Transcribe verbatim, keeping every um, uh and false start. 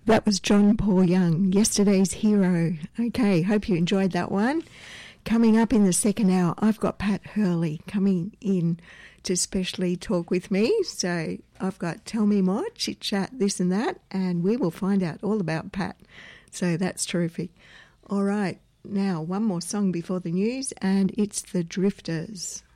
That was John Paul Young, Yesterday's Hero. Okay, hope you enjoyed that one. Coming up in the second hour, I've got Pat Hurley coming in to specially talk with me. So I've got Tell Me More, Chit Chat, this and that, and we will find out all about Pat. So that's terrific. All right, now one more song before the news, and it's The Drifters.